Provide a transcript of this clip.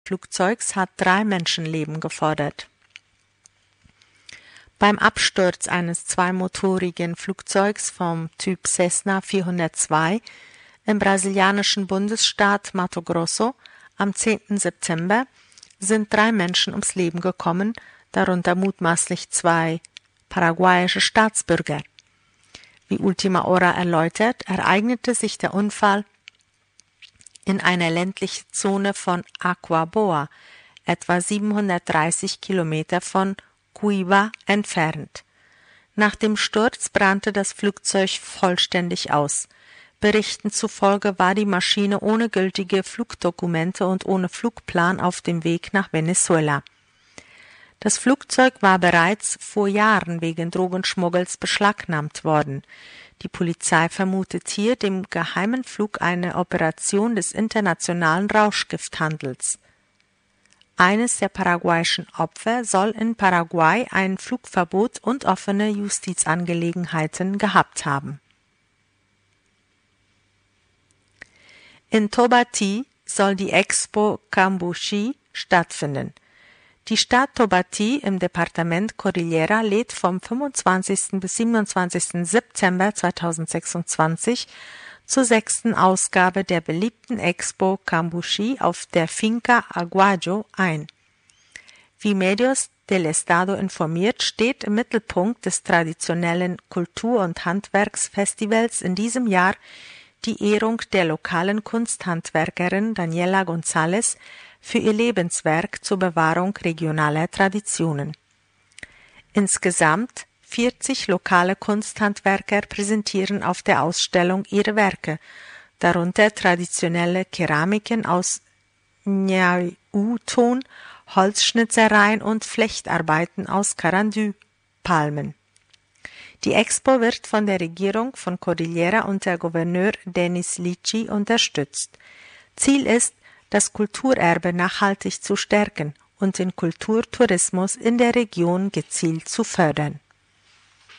Flugzeugs hat 3 Menschenleben gefordert. Beim Absturz eines zweimotorigen Flugzeugs vom Typ Cessna 402 im brasilianischen Bundesstaat Mato Grosso am 10. September sind 3 Menschen ums Leben gekommen, darunter mutmaßlich 2 paraguayische Staatsbürger. Wie Ultima Hora erläutert, ereignete sich der Unfall in einer ländlichen Zone von Aquaboa, etwa 730 Kilometer von Cuiabá entfernt. Nach dem Sturz brannte das Flugzeug vollständig aus. Berichten zufolge war die Maschine ohne gültige Flugdokumente und ohne Flugplan auf dem Weg nach Venezuela. Das Flugzeug war bereits vor Jahren wegen Drogenschmuggels beschlagnahmt worden. Die Polizei vermutet hier dem geheimen Flug eine Operation des internationalen Rauschgifthandels. Eines der paraguayischen Opfer soll in Paraguay ein Flugverbot und offene Justizangelegenheiten gehabt haben. In Tobati soll die Expo Cambuci stattfinden. Die Stadt Tobati im Departement Cordillera lädt vom 25. bis 27. September 2026 zur 6. Ausgabe der beliebten Expo Cambuci auf der Finca Aguayo ein. Wie Medios del Estado informiert, steht im Mittelpunkt des traditionellen Kultur- und Handwerksfestivals in diesem Jahr die Ehrung der lokalen Kunsthandwerkerin Daniela González für ihr Lebenswerk zur Bewahrung regionaler Traditionen. Insgesamt 40 lokale Kunsthandwerker präsentieren auf der Ausstellung ihre Werke, darunter traditionelle Keramiken aus Nyau-Ton, Holzschnitzereien und Flechtarbeiten aus Carandu-Palmen. Die Expo wird von der Regierung von Cordillera unter Gouverneur Denis Lichi unterstützt. Ziel ist, das Kulturerbe nachhaltig zu stärken und den Kulturtourismus in der Region gezielt zu fördern.